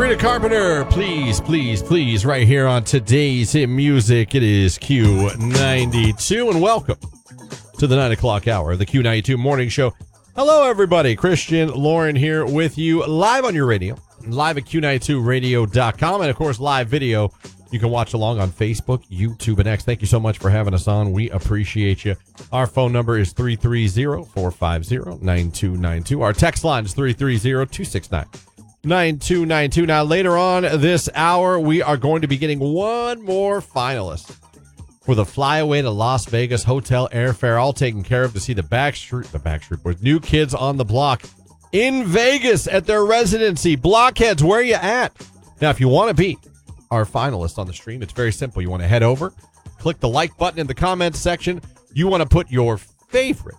Sabrina Carpenter, please, please, please, right here on today's hit music. It is Q92, and welcome to the 9 o'clock hour of the Q92 Morning Show. Hello, everybody. Christian Lauren here with you live on your radio, live at Q92radio.com, and, of course, live video. You can watch along on Facebook, YouTube, and X. Thank you so much for having us on. We appreciate you. Our phone number is 330-450-9292. Our text line is 330-269-9292. Now, later on this hour, we are going to be getting one more finalist for the Flyaway to Las Vegas hotel airfare, all taken care of to see the Backstreet Boys, New Kids on the Block in Vegas at their residency. Blockheads, where you at? Now, if you want to be our finalist on the stream, it's very simple. You want to head over, click the like button in the comments section. You want to put your favorite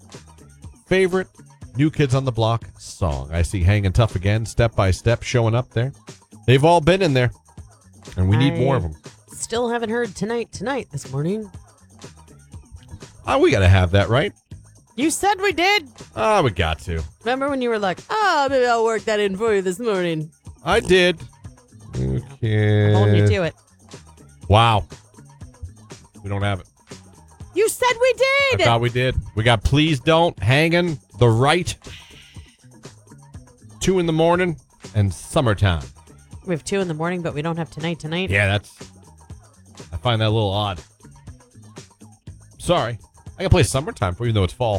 New Kids on the Block song. I see Hangin' Tough Again, Step by Step showing up there. They've all been in there, and we need more of them. Still haven't heard Tonight this morning. We got to have that, right? You said we did. We got to. Remember when you were like, maybe I'll work that in for you this morning. I did. Okay. I'm holding you to it. Wow. We don't have it. You said we did. I thought we did. We got Please Don't, Hangin', The Right, 2 in the Morning, and Summertime. We have 2 in the morning, but we don't have Tonight. Yeah, I find that a little odd. Sorry. I can play Summertime for you, even though it's fall.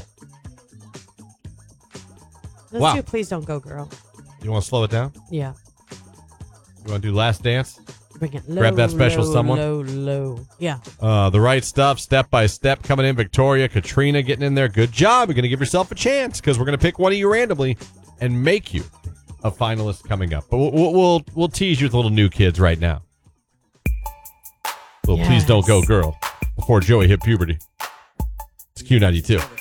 Let's do Please Don't Go, Girl. You want to slow it down? Yeah. You want to do Last Dance? Bring it low, Grab that special low, someone? Low. Yeah. The Right Stuff, Step by Step coming in. Victoria, Katrina getting in there. Good job. You're going to give yourself a chance because we're going to pick one of you randomly and make you a finalist coming up. But we'll tease you with little New Kids right now. Please Don't Go, Girl, before Joey hit puberty. It's Q92.